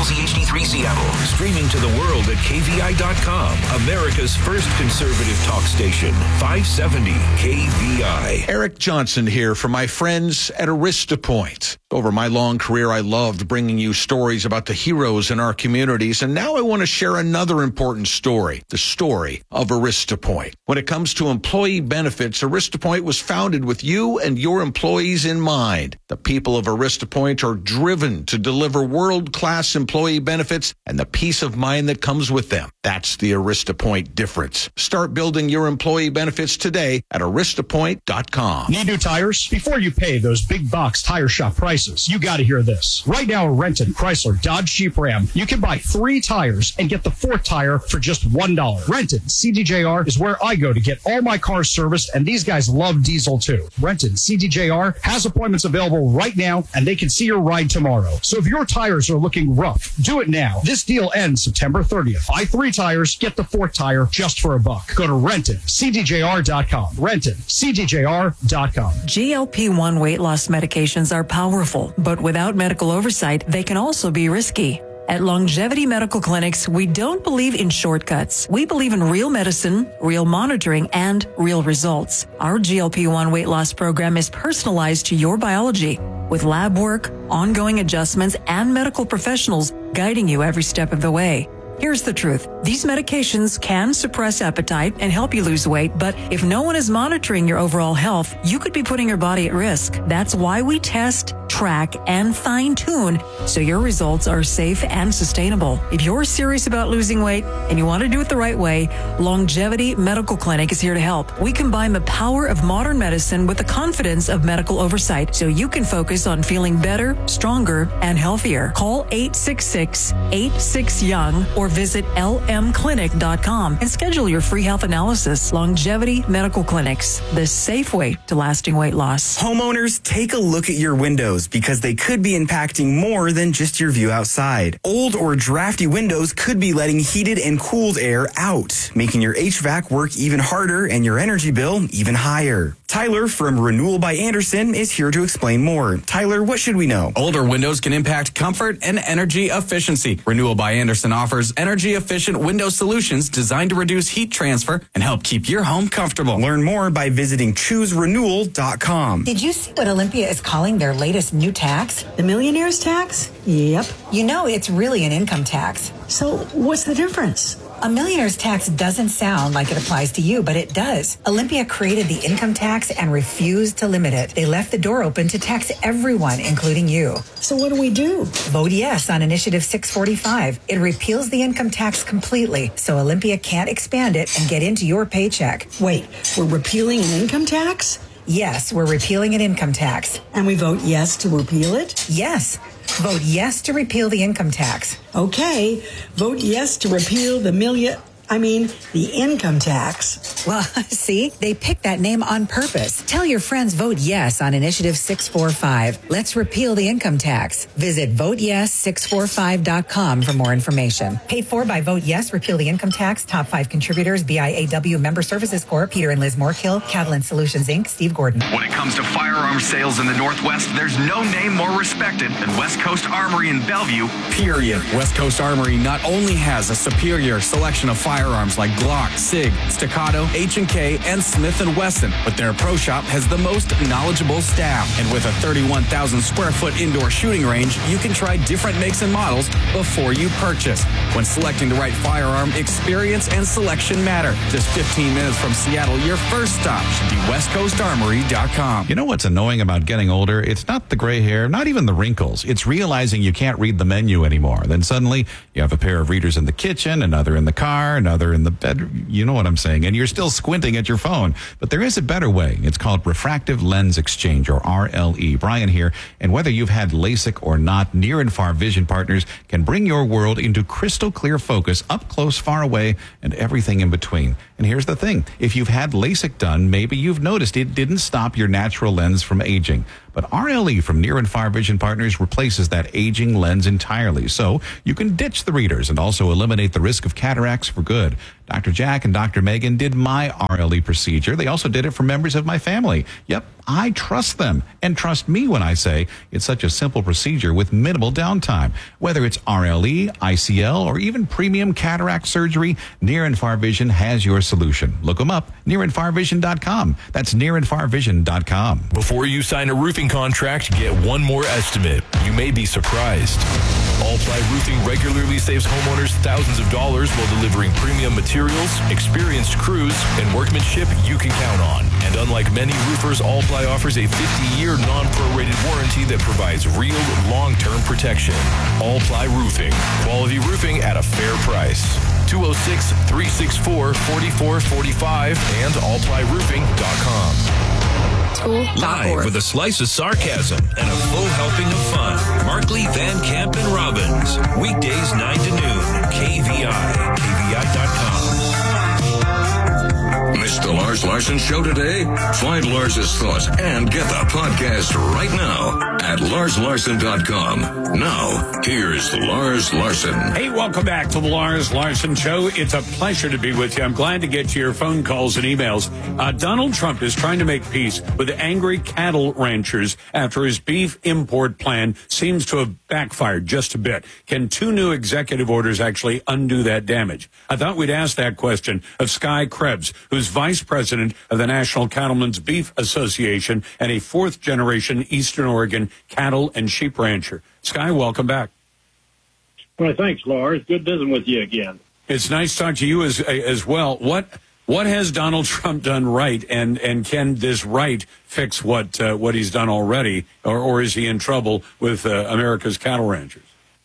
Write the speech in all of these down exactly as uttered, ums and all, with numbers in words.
Z H D three Seattle. Streaming to the world at K V I dot com. America's first conservative talk station. five seventy K V I. Eric Johnson here for my friends at Aristopoint. Over my long career, I loved bringing you stories about the heroes in our communities, and now I want to share another important story, the story of Aristopoint. When it comes to employee benefits, Aristopoint was founded with you and your employees in mind. The people of Aristopoint are driven to deliver world-class employee benefits and the peace of mind that comes with them. That's the Aristopoint difference. Start building your employee benefits today at Aristopoint dot com. Need new tires? Before you pay those big box tire shop prices, you got to hear this. Right now at Renton, Chrysler, Dodge, Jeep, Ram, you can buy three tires and get the fourth tire for just one dollar. Renton C D J R is where I go to get all my cars serviced, and these guys love diesel too. Renton C D J R has appointments available right now, and they can see your ride tomorrow. So if your tires are looking rough, do it now. This deal ends September thirtieth. Buy three tires, get the fourth tire just for a buck. Go to Renton C D J R dot com. Renton C D J R dot com. G L P one weight loss medications are powerful, but without medical oversight, they can also be risky. At Longevity Medical Clinics, we don't believe in shortcuts. We believe in real medicine, real monitoring, and real results. Our G L P one weight loss program is personalized to your biology, with lab work, ongoing adjustments, and medical professionals guiding you every step of the way. Here's the truth. These medications can suppress appetite and help you lose weight, but if no one is monitoring your overall health, you could be putting your body at risk. That's why we test, track, and fine-tune so your results are safe and sustainable. If you're serious about losing weight and you want to do it the right way, Longevity Medical Clinic is here to help. We combine the power of modern medicine with the confidence of medical oversight so you can focus on feeling better, stronger, and healthier. Call eight six six, eight six, young or visit L M clinic dot com and schedule your free health analysis. Longevity Medical Clinics, the safe way to lasting weight loss. Homeowners, take a look at your windows because they could be impacting more than just your view outside. Old or drafty windows could be letting heated and cooled air out, making your H V A C work even harder and your energy bill even higher. Tyler from Renewal by Andersen is here to explain more. Tyler, what should we know? Older windows can impact comfort and energy efficiency. Renewal by Andersen offers energy-efficient window solutions designed to reduce heat transfer and help keep your home comfortable. Learn more by visiting choose renewal dot com. Did you see what Olympia is calling their latest new tax? The millionaire's tax? Yep. You know, it's really an income tax. So what's the difference? A millionaire's tax doesn't sound like it applies to you, but it does. Olympia created the income tax and refused to limit it. They left the door open to tax everyone, including you. So what do we do? Vote yes on Initiative six forty-five. It repeals the income tax completely, so Olympia can't expand it and get into your paycheck. Wait, we're repealing an income tax? Yes, we're repealing an income tax. And we vote yes to repeal it? Yes. Vote yes to repeal the income tax. Okay. Vote yes to repeal the million... I mean, the income tax. Well, see, they picked that name on purpose. Tell your friends vote yes on Initiative six forty-five. Let's repeal the income tax. Visit vote yes six forty-five dot com for more information. Paid for by Vote Yes, Repeal the Income Tax. Top five contributors, B I A W Member Services Corp, Peter and Liz Moorkill, Catalan Solutions, Incorporated, Steve Gordon. When it comes to firearm sales in the Northwest, there's no name more respected than West Coast Armory in Bellevue. Period. West Coast Armory not only has a superior selection of firearms like Glock, SIG, Staccato, H and K, and Smith and Wesson, but their pro shop has the most knowledgeable staff. And with a thirty-one thousand square foot indoor shooting range, you can try different makes and models before you purchase. When selecting the right firearm, experience and selection matter. Just fifteen minutes from Seattle, your first stop should be west coast armory dot com. You know what's annoying about getting older? It's not the gray hair, not even the wrinkles. It's realizing you can't read the menu anymore. Then suddenly you have a pair of readers in the kitchen, another in the car, another in the bedroom. You know what I'm saying? And you're still squinting at your phone. But there is a better way. It's called Refractive Lens Exchange, or R L E. Brian here. And whether you've had LASIK or not, Near and Far Vision Partners can bring your world into crystal clear focus, up close, far away, and everything in between. And here's the thing. If you've had LASIK done, maybe you've noticed it didn't stop your natural lens from aging. But R L E from Near and Far Vision Partners replaces that aging lens entirely. So you can ditch the readers and also eliminate the risk of cataracts for good. Doctor Jack and Doctor Megan did my R L E procedure. They also did it for members of my family. Yep, I trust them and trust me when I say it's such a simple procedure with minimal downtime. Whether it's R L E, I C L, or even premium cataract surgery, Near and Far Vision has your solution. Look them up, near and far vision dot com. That's near and far vision dot com. Before you sign a roofing contract, get one more estimate. You may be surprised. All-Ply Roofing regularly saves homeowners thousands of dollars while delivering premium materials, experienced crews, and workmanship you can count on. And unlike many roofers, All-Ply offers a fifty-year non-prorated warranty that provides real long-term protection. All-Ply Roofing. Quality roofing at a fair price. two oh six, three six four, four four four five and all ply roofing dot com. Live with a slice of sarcasm and a full helping of fun. Markley, Van Camp, and Robbins. Weekdays nine to noon. K V I. K V I dot com. Missed the Lars Larson Show today? Find Lars's thoughts and get the podcast right now at lars larson dot com. Now, here's Lars Larson. Hey, welcome back to the Lars Larson Show. It's a pleasure to be with you. I'm glad to get to your phone calls and emails. Uh, Donald Trump is trying to make peace with angry cattle ranchers after his beef import plan seems to have backfired just a bit. Can two new executive orders actually undo that damage? I thought we'd ask that question of Sky Krebs, who's vice president of the National Cattlemen's Beef Association and a fourth-generation Eastern Oregon cattle and sheep rancher. Sky, welcome back. Well, thanks, Lars. Good visiting with you again. It's nice to talk to you as as well. What what has Donald Trump done right, and, and can this right fix what uh, what he's done already, or, or is he in trouble with uh, America's cattle ranchers?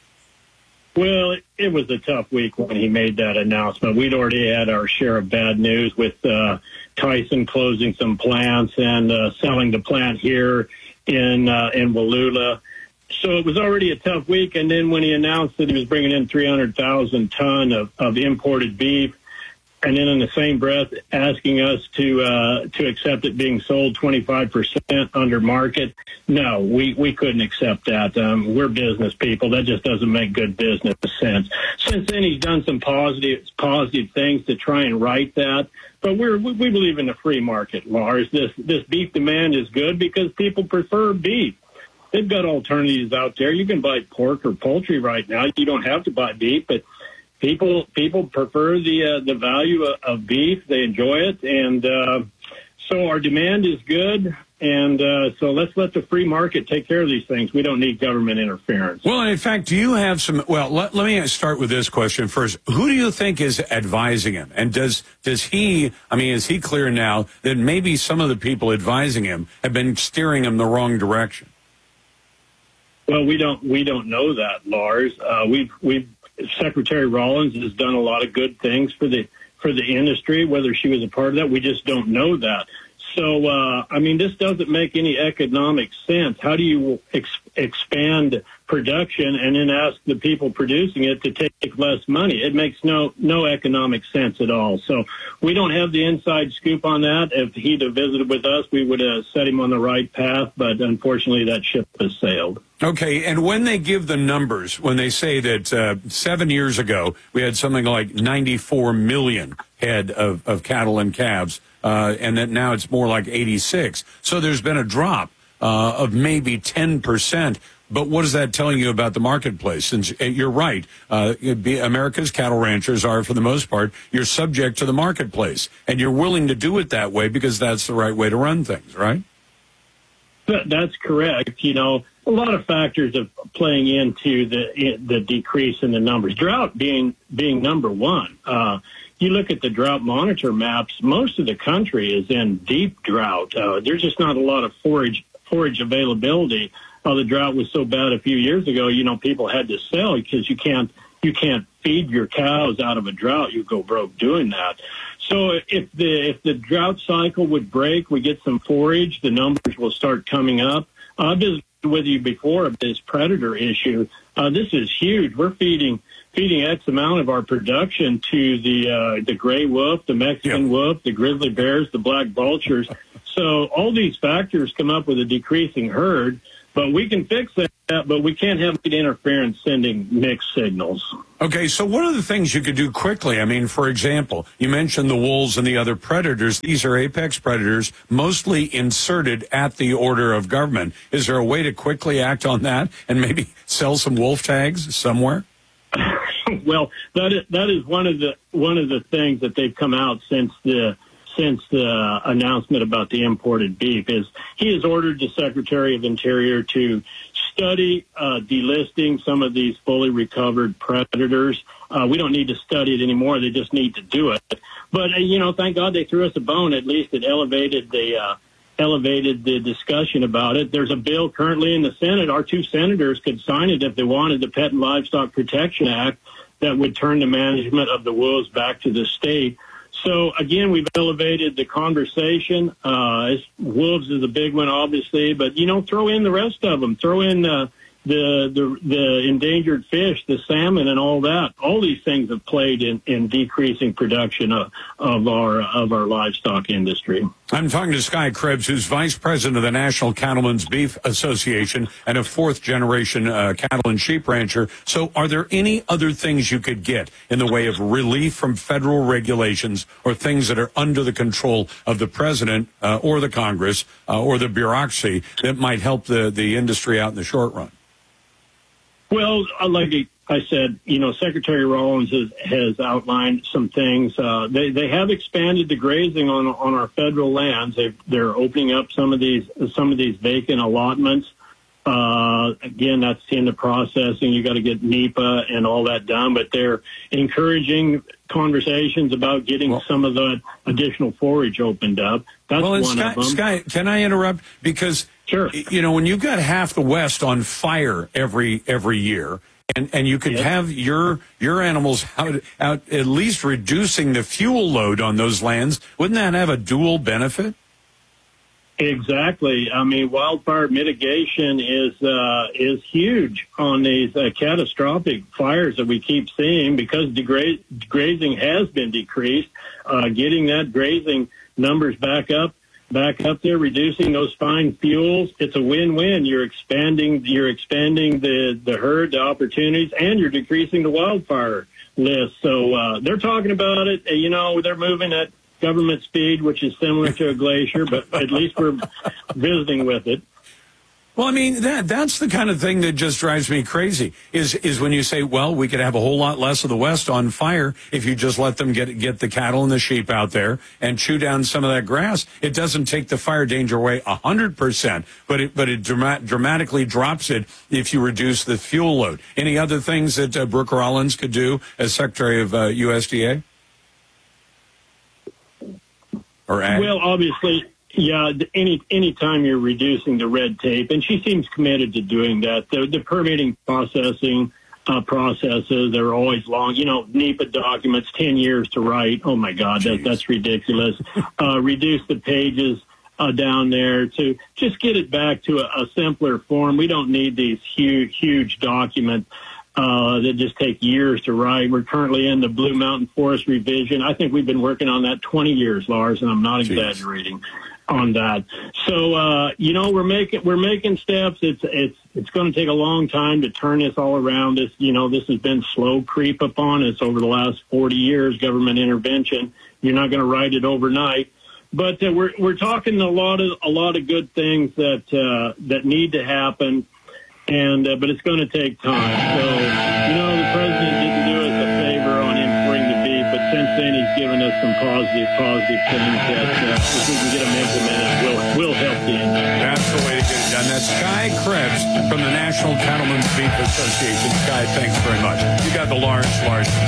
Well, it was a tough week when he made that announcement. We'd already had our share of bad news with uh, Tyson closing some plants and uh, selling the plant here in uh, in Wallula. So it was already a tough week. And then when he announced that he was bringing in three hundred thousand ton of, of imported beef, and then in the same breath asking us to uh, to accept it being sold twenty-five percent under market, no, we, we couldn't accept that. Um, we're business people. That just doesn't make good business sense. Since then, he's done some positive positive things to try and right that. But we're, we we believe in the free market, Lars. This this beef demand is good because people prefer beef. They've got alternatives out there. You can buy pork or poultry right now. You don't have to buy beef, but people people prefer the uh, the value of, of beef. They enjoy it, and uh, so our demand is good. And uh, so let's let the free market take care of these things. We don't need government interference. Well, in fact, do you have some? Well, let, let me start with this question first. Who do you think is advising him? And does does he? I mean, is he clear now that maybe some of the people advising him have been steering him the wrong direction? Well, we don't we don't know that, Lars. Uh, we've we've Secretary Rollins has done a lot of good things for the for the industry. Whether she was a part of that, we just don't know that. So, uh, I mean, this doesn't make any economic sense. How do you ex- expand production and then ask the people producing it to take less money? It makes no no economic sense at all. So we don't have the inside scoop on that. If he'd have visited with us, we would have set him on the right path. But unfortunately, that ship has sailed. Okay, and when they give the numbers, when they say that uh, seven years ago we had something like ninety-four million head of, of cattle and calves, uh, and that now it's more like eighty-six. So there's been a drop uh, of maybe ten percent. But what is that telling you about the marketplace? Since you're right, uh, America's cattle ranchers are, for the most part, you're subject to the marketplace, and you're willing to do it that way because that's the right way to run things, right? That's correct. You know, a lot of factors of playing into the the decrease in the numbers. Drought being being number one. Uh, you look at the drought monitor maps. Most of the country is in deep drought. Uh, there's just not a lot of forage forage availability. Uh, the drought was so bad a few years ago. You know, people had to sell because you can't you can't feed your cows out of a drought. You go broke doing that. So if the if the drought cycle would break, we get some forage, the numbers will start coming up. I've visited with you before of this predator issue. Uh, this is huge. We're feeding feeding X amount of our production to the uh, the gray wolf, the Mexican yep. wolf, the grizzly bears, the black vultures. So all these factors come up with a decreasing herd. But we can fix that, but we can't have it interference sending mixed signals. Okay, so what are the things you could do quickly? I mean, for example, you mentioned the wolves and the other predators. These are apex predators, mostly inserted at the order of government. Is there a way to quickly act on that and maybe sell some wolf tags somewhere? Well, that is, that is one of the one of the things that they've come out since the since the announcement about the imported beef is he has ordered the Secretary of Interior to study uh, delisting some of these fully recovered predators. Uh, we don't need to study it anymore. They just need to do it. But, uh, you know, thank God they threw us a bone. At least it elevated the uh, elevated the discussion about it. There's a bill currently in the Senate. Our two senators could sign it if they wanted, the Pet and Livestock Protection Act, that would turn the management of the wolves back to the state. So, again, we've elevated the conversation. Uh, wolves is a big one, obviously, but, you know, throw in the rest of them. Throw in uh, the, the the endangered fish, the salmon, and all that. All these things have played in, in decreasing production of, of our of our livestock industry. I'm talking to Sky Krebs, who's vice president of the National Cattlemen's Beef Association and a fourth-generation uh, cattle and sheep rancher. So are there any other things you could get in the way of relief from federal regulations or things that are under the control of the president uh, or the Congress uh, or the bureaucracy that might help the, the industry out in the short run? Well, like I said, you know, Secretary Rollins has, has outlined some things. Uh, they they have expanded the grazing on on our federal lands. They've, they're opening up some of these some of these vacant allotments. Uh, again, that's in the processing. You got to get NEPA and all that done, but they're encouraging conversations about getting well, some of the additional forage opened up. That's well, one Sky, of them. Sky, can I interrupt? Because sure, you know, when you've got half the West on fire every every year. And and you could yep. have your your animals out, out at least reducing the fuel load on those lands. Wouldn't that have a dual benefit? Exactly. I mean, wildfire mitigation is uh, is huge on these uh, catastrophic fires that we keep seeing because degra- grazing has been decreased. Uh, getting that grazing numbers back up. Back up there, reducing those fine fuels. It's a win-win. You're expanding, you're expanding the, the herd, the opportunities, and you're decreasing the wildfire list. So uh, they're talking about it. You know, they're moving at government speed, which is similar to a glacier, but at least we're visiting with it. Well, I mean, that that's the kind of thing that just drives me crazy is is when you say, well, we could have a whole lot less of the West on fire if you just let them get get the cattle and the sheep out there and chew down some of that grass. It doesn't take the fire danger away one hundred percent, but it, but it drama- dramatically drops it if you reduce the fuel load. Any other things that uh, Brooke Rollins could do as Secretary of uh, U S D A? Or Ag? Well, obviously... Yeah, any any time you're reducing the red tape, and she seems committed to doing that. The, the permitting processing uh, processes are always long. You know, NEPA documents, ten years to write. Oh, my God, that, that's ridiculous. Uh, reduce the pages uh, down there to just get it back to a, a simpler form. We don't need these huge, huge documents uh, that just take years to write. We're currently in the Blue Mountain Forest revision. I think we've been working on that twenty years, Lars, and I'm not Jeez. exaggerating on that. So, uh, you know, we're making, we're making steps. It's, it's, it's going to take a long time to turn this all around. This, you know, this has been slow creep upon us over the last forty years, government intervention. You're not going to write it overnight, but uh, we're, we're talking a lot of, a lot of good things that, uh, that need to happen. And, uh, but it's going to take time. So, you know, the president didn't do us a favor on importing the beef, but since then he's given us some positive, positive things that uh, if we can get them implemented, will will help the industry. That's the way to get it done. That's Sky Krebs from the National Cattlemen's Beef Association. Sky, thanks very much. You got the Lars Larson